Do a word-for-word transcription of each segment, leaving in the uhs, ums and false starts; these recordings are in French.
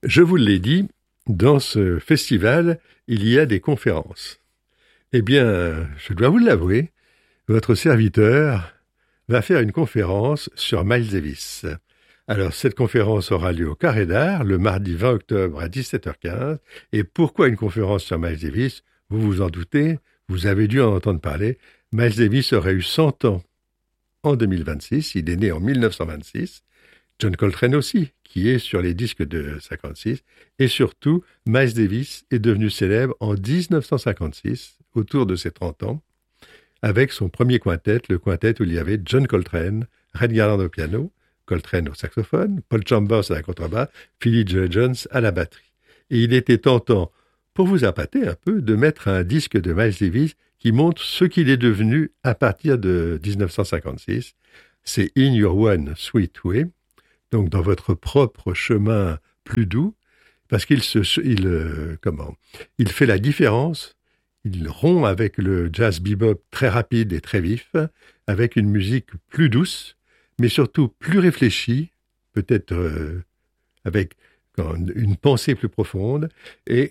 Je vous l'ai dit, dans ce festival, il y a des conférences. Eh bien, je dois vous l'avouer, votre serviteur va faire une conférence sur Miles Davis. Alors, cette conférence aura lieu au Carré d'Art le mardi vingt octobre à dix-sept heures quinze. Et pourquoi une conférence sur Miles Davis ? Vous vous en doutez, vous avez dû en entendre parler. Miles Davis aurait eu cent ans en deux mille vingt-six, il est né en mille neuf cent vingt-six. John Coltrane aussi, qui est sur les disques de cinquante-six. Et surtout, Miles Davis est devenu célèbre en dix-neuf cent cinquante-six, autour de ses trente ans, avec son premier quintet, le quintet où il y avait John Coltrane, Red Garland au piano, Coltrane au saxophone, Paul Chambers à la contrebasse, Philly Joe Jones à la batterie. Et il était tentant, pour vous appâter un peu, de mettre un disque de Miles Davis qui montre ce qu'il est devenu à partir de dix-neuf cent cinquante-six. C'est In Your One Sweet Way, donc dans votre propre chemin plus doux, parce qu'il se, il, euh, comment, il fait la différence. Il rompt avec le jazz bebop très rapide et très vif, avec une musique plus douce, mais surtout plus réfléchie, peut-être euh, avec une pensée plus profonde. Et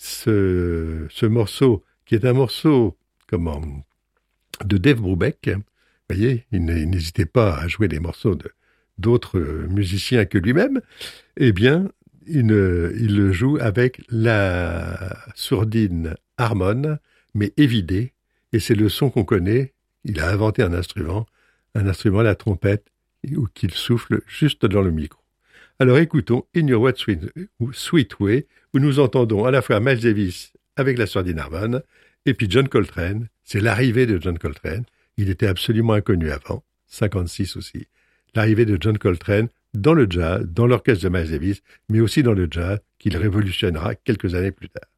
ce, ce morceau, qui est un morceau comment, de Dave Brubeck, vous voyez, il n'hésitait pas à jouer des morceaux de, d'autres musiciens que lui-même, eh bien, il, il le joue avec la sourdine Harmon, mais évidé, et c'est le son qu'on connaît. Il a inventé un instrument, un instrument, la trompette, où qu'il souffle juste dans le micro. Alors écoutons In Your What Sweet, Sweet Way, où nous entendons à la fois Miles Davis avec la sourdine Harmon, et puis John Coltrane. C'est l'arrivée de John Coltrane. Il était absolument inconnu avant, cinquante-six aussi. L'arrivée de John Coltrane dans le jazz, dans l'orchestre de Miles Davis, mais aussi dans le jazz, qu'il révolutionnera quelques années plus tard.